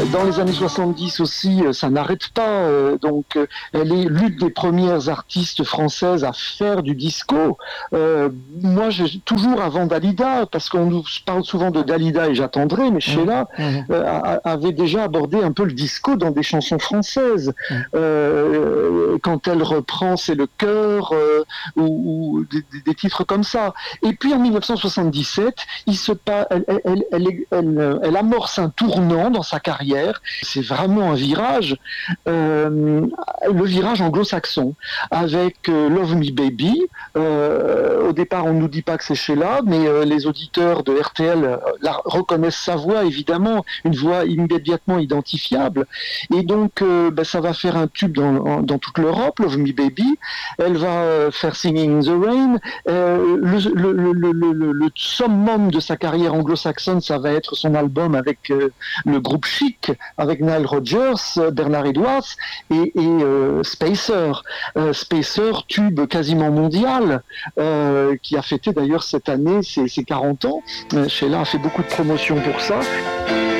Dans les années 70 aussi, ça n'arrête pas. Elle est l'une des premières artistes françaises à faire du disco. Moi, j'ai toujours avant Dalida, parce qu'on nous parle souvent de Dalida et j'attendrai, mais Sheila avait déjà abordé un peu le disco dans des chansons françaises. Quand elle reprend C'est le cœur ou des titres comme ça. Et puis en 1977, elle amorce un tournant dans sa carrière. C'est vraiment un virage, le virage anglo-saxon, avec Love Me Baby. Au départ, on ne nous dit pas que c'est Sheila, mais les auditeurs de RTL reconnaissent sa voix, évidemment, une voix immédiatement identifiable. Et donc, ça va faire un tube dans toute l'Europe, Love Me Baby. Elle va faire Singing in the Rain. Le summum de sa carrière anglo-saxonne, ça va être son album avec le groupe Chic, avec Nile Rodgers, Bernard Edwards et Spacer. Spacer, tube quasiment mondial, qui a fêté d'ailleurs cette année ses 40 ans. Sheila a fait beaucoup de promotion pour ça.